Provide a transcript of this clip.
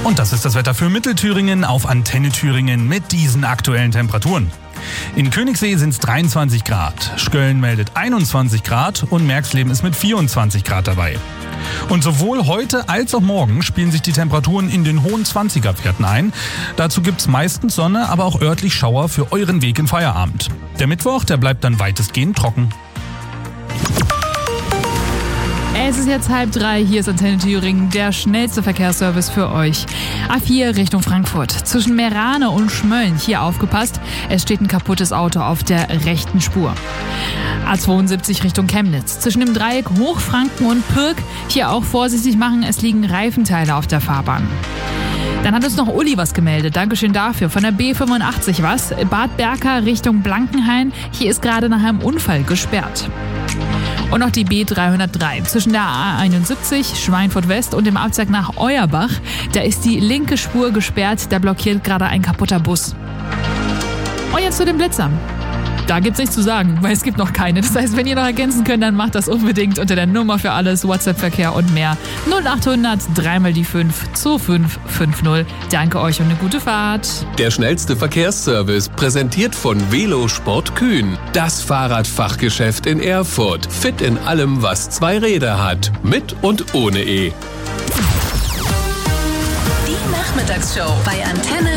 Und das ist das Wetter für Mittelthüringen auf Antenne Thüringen mit diesen aktuellen Temperaturen. In Königssee sind es 23 Grad, Schköln meldet 21 Grad und Merxleben ist mit 24 Grad dabei. Und sowohl heute als auch morgen spielen sich die Temperaturen in den hohen 20er-Werten ein. Dazu gibt's meistens Sonne, aber auch örtlich Schauer für euren Weg in Feierabend. Der Mittwoch, der bleibt dann weitestgehend trocken. Es ist jetzt 2:30, hier ist Antenne Thüringen, der schnellste Verkehrsservice für euch. A4 Richtung Frankfurt. Zwischen Meerane und Schmölln, hier aufgepasst, es steht ein kaputtes Auto auf der rechten Spur. A72 Richtung Chemnitz. Zwischen dem Dreieck Hochfranken und Pirk, hier auch vorsichtig machen, es liegen Reifenteile auf der Fahrbahn. Dann hat uns noch Uli was gemeldet, Dankeschön dafür. Von der B85 was, Bad Berka Richtung Blankenhain, hier ist gerade nach einem Unfall gesperrt. Und noch die B303 zwischen der A71 Schweinfurt West und dem Abzweig nach Euerbach. Da ist die linke Spur gesperrt, da blockiert gerade ein kaputter Bus. Und jetzt zu den Blitzern. Da gibt's nichts zu sagen, weil es gibt noch keine. Das heißt, wenn ihr noch ergänzen könnt, dann macht das unbedingt unter der Nummer für alles, WhatsApp-Verkehr und mehr. 0800 3x5 2550. Danke euch und eine gute Fahrt. Der schnellste Verkehrsservice, präsentiert von Velosport Kühn. Das Fahrradfachgeschäft in Erfurt. Fit in allem, was zwei Räder hat. Mit und ohne E. Die Nachmittagsshow bei Antenne